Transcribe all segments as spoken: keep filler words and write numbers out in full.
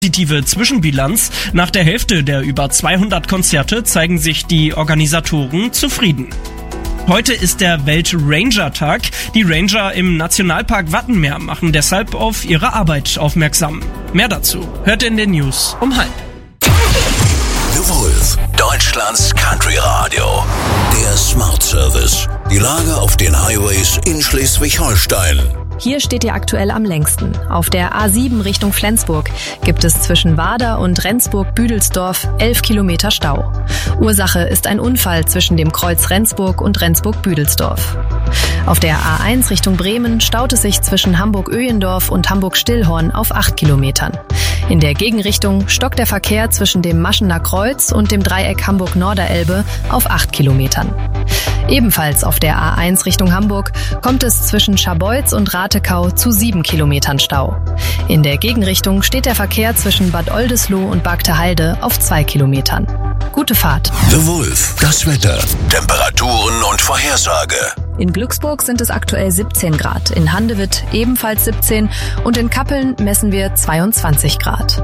Positive Zwischenbilanz. Nach der Hälfte der über zweihundert Konzerte zeigen sich die Organisatoren zufrieden. Heute ist der Welt-Ranger-Tag. Die Ranger im Nationalpark Wattenmeer machen deshalb auf ihre Arbeit aufmerksam. Mehr dazu hört in den News um halb. The Wolf, Deutschlands Country-Radio. Der Smart Service. Die Lage auf den Highways in Schleswig-Holstein. Hier steht ihr aktuell am längsten. Auf der A sieben Richtung Flensburg gibt es zwischen Wader und Rendsburg-Büdelsdorf elf Kilometer Stau. Ursache ist ein Unfall zwischen dem Kreuz Rendsburg und Rendsburg-Büdelsdorf. Auf der A eins Richtung Bremen staut es sich zwischen Hamburg-Öhendorf und Hamburg-Stillhorn auf acht Kilometern. In der Gegenrichtung stockt der Verkehr zwischen dem Maschener Kreuz und dem Dreieck Hamburg-Norderelbe auf acht Kilometern. Ebenfalls auf der A eins Richtung Hamburg kommt es zwischen Scharbeutz und Ratekau zu sieben Kilometern Stau. In der Gegenrichtung steht der Verkehr zwischen Bad Oldesloe und Bargteheide auf zwei Kilometern. Gute Fahrt. The Wolf, das Wetter, Temperaturen und Vorhersage. In Glücksburg sind es aktuell siebzehn Grad, in Handewitt ebenfalls siebzehn und in Kappeln messen wir zweiundzwanzig Grad.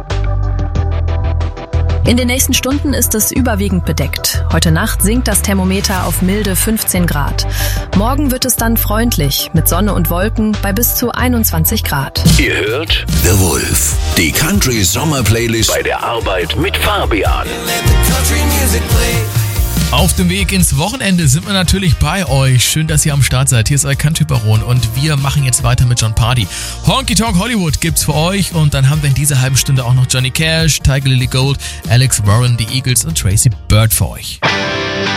In den nächsten Stunden ist es überwiegend bedeckt. Heute Nacht sinkt das Thermometer auf milde fünfzehn Grad. Morgen wird es dann freundlich mit Sonne und Wolken bei bis zu einundzwanzig Grad. Ihr hört The Wolf, die Country Sommer Playlist bei der Arbeit mit Fabian. Auf dem Weg ins Wochenende sind wir natürlich bei euch. Schön, dass ihr am Start seid. Hier ist euer Country-Baron und wir machen jetzt weiter mit Jon Pardi. Honky Tonk Hollywood gibt's für euch und dann haben wir in dieser halben Stunde auch noch Johnny Cash, Tiger Lily Gold, Alex Warren, die Eagles und Tracy Bird für euch.